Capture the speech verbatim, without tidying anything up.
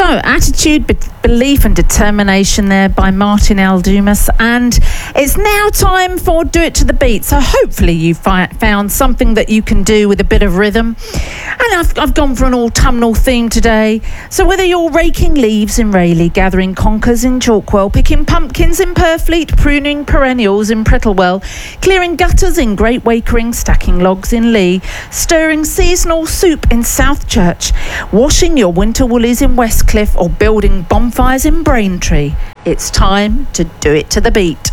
So, Attitude, Be- Belief and Determination there by Martin L. Dumas. And it's now time for Do It to the Beat. So hopefully you fi- found something that you can do with a bit of rhythm. And I've, I've gone for an autumnal theme today. So whether you're raking leaves in Rayleigh, gathering conkers in Chalkwell, picking pumpkins in Purfleet, pruning perennials in Prittlewell, clearing gutters in Great Wakering, stacking logs in Lee, stirring seasonal soup in Southchurch, washing your winter woolies in Westcliff, or building bonfires in Braintree, it's time to do it to the beat.